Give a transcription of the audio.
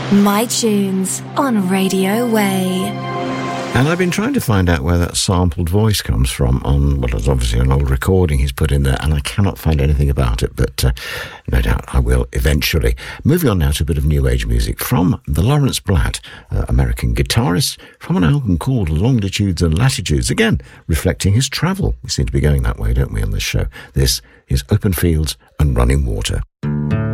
My Tunes on Radio Way. And I've been trying to find out where that sampled voice comes from on, well, it's obviously an old recording he's put in there, and I cannot find anything about it, but no doubt I will eventually. Moving on now to a bit of new age music from the Lawrence Blatt, American guitarist, from an album called Longitudes and Latitudes, again, reflecting his travel. We seem to be going that way, don't we, on this show? This is Open Fields and Running Water.